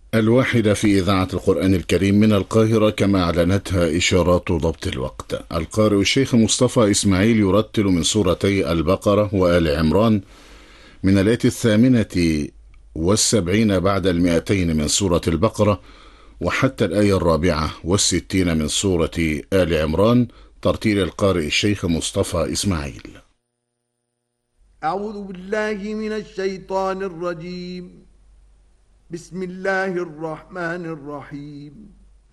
الواحدة في إذاعة القرآن الكريم من القاهرة، كما أعلنتها إشارات ضبط الوقت. القارئ الشيخ مصطفى إسماعيل يرتل من سورتي البقرة وآل عمران من الآية 78 بعد 200 من سورة البقرة، وحتى الآية 64 من سورة آل عمران، ترتيل القارئ الشيخ مصطفى إسماعيل. أعوذ بالله من الشيطان الرجيم. بسم الله الرحمن الرحيم.